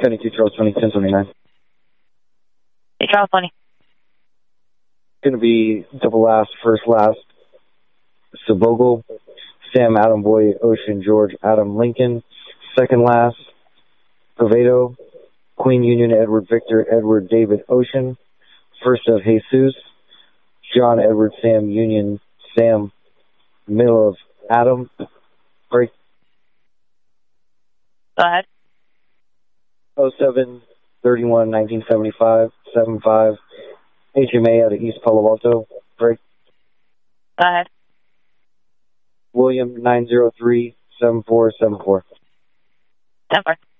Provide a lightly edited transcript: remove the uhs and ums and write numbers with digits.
County 2, Charles County, 1029. Hey, Charles County. Going to be double last, first last, Sabogle, Sam, Adam, Boy, Ocean, George, Adam, Lincoln. Second last, Oviedo, Queen, Union, Edward, Victor, Edward, David, Ocean. First of Jesus, John, Edward, Sam, Union, Sam. Middle of Adam, break. Go ahead. 07-31-1975, 75, HMA out of East Palo Alto, break. Go ahead. William, 903-7474. 10-4.